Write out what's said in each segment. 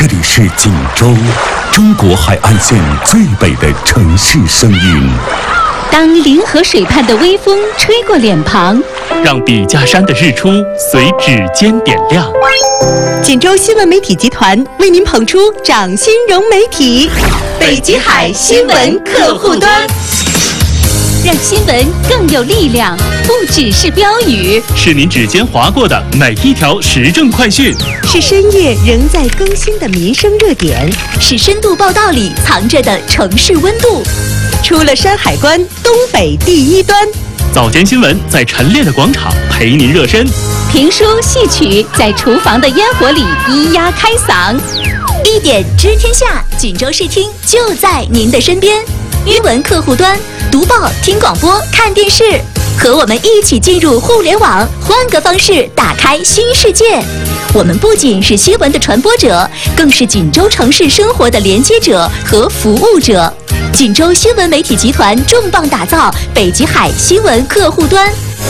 这里是锦州，中国海岸线最北的城市声音。 当临河水畔的微风吹过脸庞， 让笔架山的日出随指尖点亮。 锦州新闻媒体集团为您捧出掌心融媒体北极海新闻客户端， 让新闻更有力量，不只是标语， 是您指尖划过的每一条时政快讯， 是深夜仍在更新的民生热点， 是深度报道里藏着的城市温度。 出了山海关，东北第一端。 早间新闻在陈列的广场陪您热身， 评书戏曲在厨房的烟火里咿呀开嗓。 一点知天下，锦州视听就在您的身边。新闻客户端，读报、听广播、看电视，和我们一起进入互联网，换个方式打开新世界。我们不仅是新闻的传播者，更是锦州城市生活的连接者和服务者。锦州新闻媒体集团重磅打造北极海新闻客户端。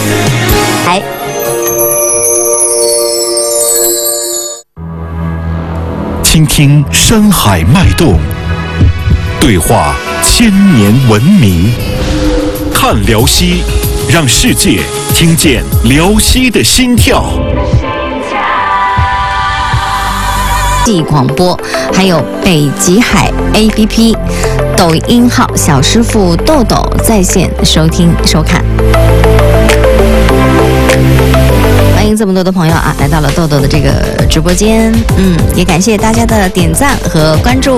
倾听山海脉动，对话千年文明，看辽西，让世界听见辽西的心跳。 广播，还有北极海 APP、抖音号小师傅豆豆在线收听收看。欢迎这么多的朋友啊，来到了豆豆的这个直播间，也感谢大家的点赞和关注。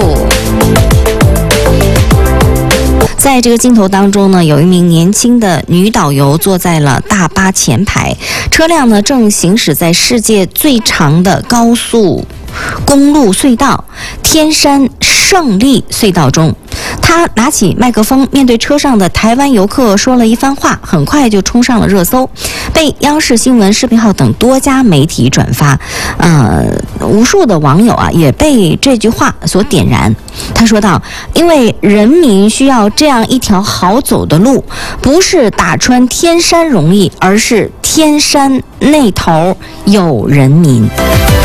在这个镜头当中呢，有一名年轻的女导游坐在了大巴前排，车辆呢正行驶在世界最长的高速公路隧道天山胜利隧道中。他拿起麦克风，面对车上的台湾游客说了一番话，很快就冲上了热搜，被央视新闻、视频号等多家媒体转发。无数的网友啊也被这句话所点燃。他说道：“因为人民需要这样一条好走的路，不是打穿天山容易，而是天山那头有人民。”